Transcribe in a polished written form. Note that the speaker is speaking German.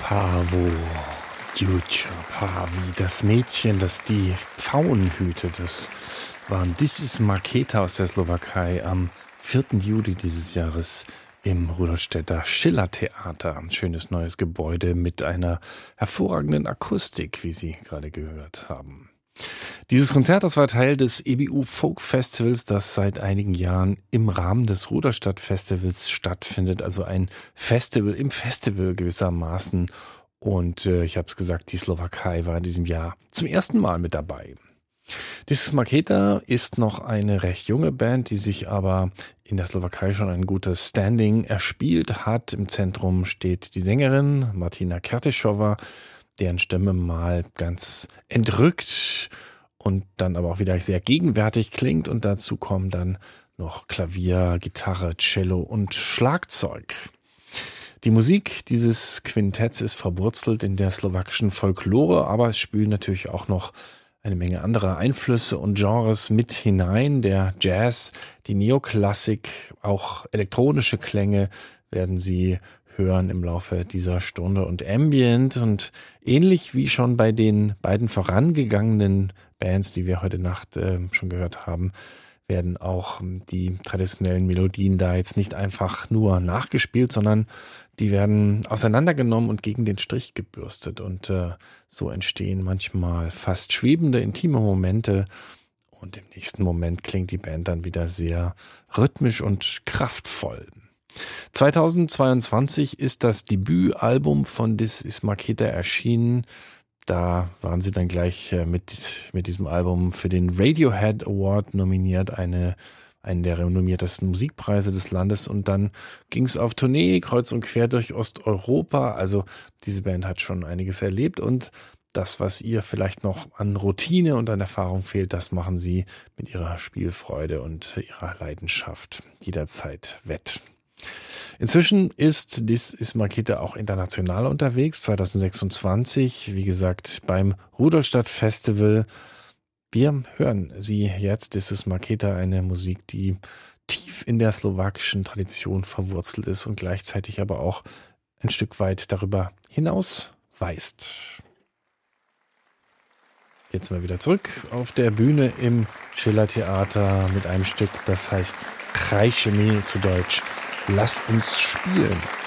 Pavo, Djucha Pavi, das Mädchen, das die Pfauen hütet, das waren This is Markéta aus der Slowakei am 4. Juli dieses Jahres im Rudolstädter Schillertheater. Ein schönes neues Gebäude mit einer hervorragenden Akustik, wie Sie gerade gehört haben. Dieses Konzert, das war Teil des EBU Folk Festivals, das seit einigen Jahren im Rahmen des Rudolstadt Festivals stattfindet. Also ein Festival im Festival gewissermaßen. Und ich habe es gesagt, die Slowakei war in diesem Jahr zum ersten Mal mit dabei. This is Markéta ist noch eine recht junge Band, die sich aber in der Slowakei schon ein gutes Standing erspielt hat. Im Zentrum steht die Sängerin Martina Kertešová, deren Stimme mal ganz entrückt und dann aber auch wieder sehr gegenwärtig klingt. Und dazu kommen dann noch Klavier, Gitarre, Cello und Schlagzeug. Die Musik dieses Quintetts ist verwurzelt in der slowakischen Folklore, aber es spielen natürlich auch noch eine Menge anderer Einflüsse und Genres mit hinein. Der Jazz, die Neoklassik, auch elektronische Klänge werden Sie hören im Laufe dieser Stunde und Ambient. Und ähnlich wie schon bei den beiden vorangegangenen Bands, die wir heute Nacht schon gehört haben, werden auch die traditionellen Melodien da jetzt nicht einfach nur nachgespielt, sondern die werden auseinandergenommen und gegen den Strich gebürstet. Und so entstehen manchmal fast schwebende, intime Momente. Und im nächsten Moment klingt die Band dann wieder sehr rhythmisch und kraftvoll. 2022 ist das Debütalbum von This is Markéta erschienen. Da waren sie dann gleich mit diesem Album für den Radiohead Award nominiert, einen der renommiertesten Musikpreise des Landes. Und dann ging es auf Tournee, kreuz und quer durch Osteuropa. Also diese Band hat schon einiges erlebt. Und das, was ihr vielleicht noch an Routine und an Erfahrung fehlt, das machen sie mit ihrer Spielfreude und ihrer Leidenschaft jederzeit wett. Inzwischen ist This is Markéta auch international unterwegs, 2026, wie gesagt, beim Rudolstadt Festival. Wir hören Sie jetzt, This is Markéta, eine Musik, die tief in der slowakischen Tradition verwurzelt ist und gleichzeitig aber auch ein Stück weit darüber hinaus weist. Jetzt sind wir wieder zurück auf der Bühne im Schillertheater mit einem Stück, das heißt Kreischeme, zu Deutsch Lass uns spielen.